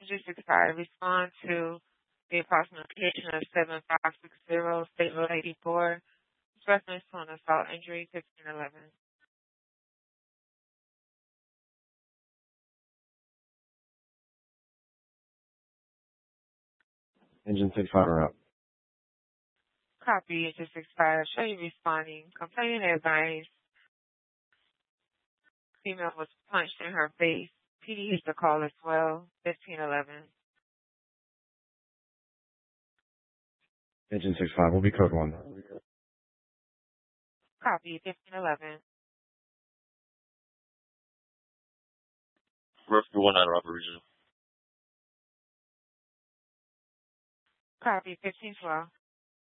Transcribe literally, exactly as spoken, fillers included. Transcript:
Just expired. Respond to the approximate location of seven five six zero State Road eighty-four. It's reference to an assault injury fifteen eleven. Engine six five are up. Copy. It just expired. Show you responding. Complaining advice. Female was punched in her face. P D hit the call as well. fifteen eleven. Engine six five will be code one. Copy. fifteen eleven. Rescue one out of Upper Regional. Copy. fifteen twelve.